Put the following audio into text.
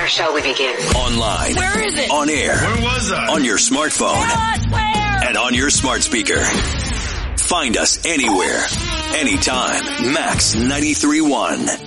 Where shall we begin? Online. Where is it? On air. Where was I? On your smartphone. Tell us where. And on your smart speaker. Find us anywhere, anytime. Max 93.1.